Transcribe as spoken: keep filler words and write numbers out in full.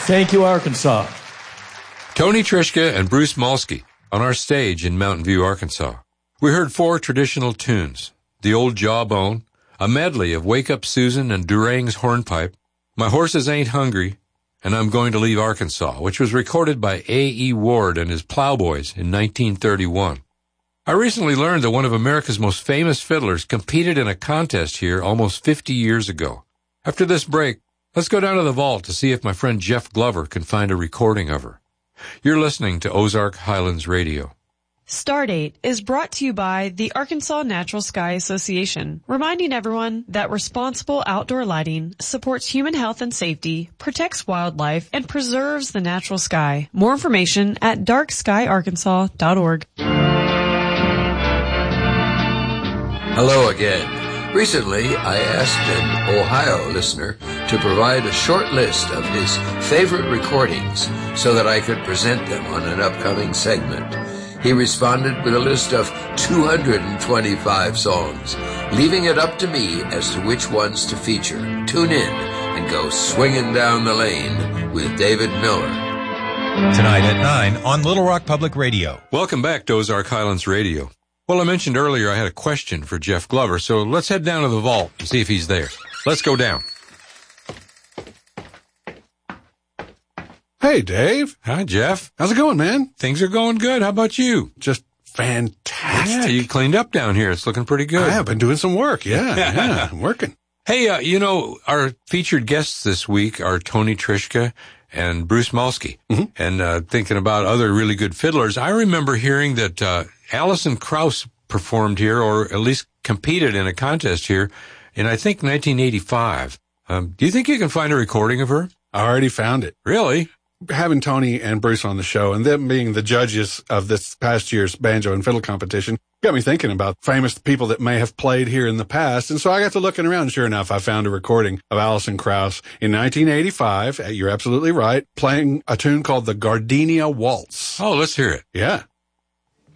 Thank you, Arkansas. Tony Trischka and Bruce Molsky on our stage in Mountain View, Arkansas. We heard four traditional tunes, The Old Jawbone, a medley of Wake Up Susan and Durang's Hornpipe, My Horses Ain't Hungry, and I'm Going to Leave Arkansas, which was recorded by A E. Ward and his Plowboys in nineteen thirty-one. I recently learned that one of America's most famous fiddlers competed in a contest here almost fifty years ago. After this break, let's go down to the vault to see if my friend Jeff Glover can find a recording of her. You're listening to Ozark Highlands Radio. Stardate is brought to you by the Arkansas Natural Sky Association, reminding everyone that responsible outdoor lighting supports human health and safety, protects wildlife, and preserves the natural sky. More information at dark sky arkansas dot org. Hello again. Recently, I asked an Ohio listener to provide a short list of his favorite recordings so that I could present them on an upcoming segment. He responded with a list of two hundred twenty-five songs, leaving it up to me as to which ones to feature. Tune in and go swinging down the lane with David Miller. Tonight at nine on Little Rock Public Radio. Welcome back to Ozark Highlands Radio. Well, I mentioned earlier I had a question for Jeff Glover, so let's head down to the vault and see if he's there. Let's go down. Hey, Dave. Hi, Jeff. How's it going, man? Things are going good. How about you? Just fantastic. Yeah, you cleaned up down here. It's looking pretty good. I have been doing some work. Yeah, yeah, I'm working. Hey, uh, you know, our featured guests this week are Tony Trischka and Bruce Molsky. Mm-hmm. And uh, thinking about other really good fiddlers, I remember hearing that uh, Alison Krauss performed here, or at least competed in a contest here, in, I think, nineteen eighty-five. Um, do you think you can find a recording of her? I already found it. Really? Having Tony and Bruce on the show and them being the judges of this past year's banjo and fiddle competition got me thinking about famous people that may have played here in the past. And so I got to looking around. Sure enough, I found a recording of Alison Krauss in nineteen eighty-five. You're absolutely right. Playing a tune called the Gardenia Waltz. Oh, let's hear it. Yeah.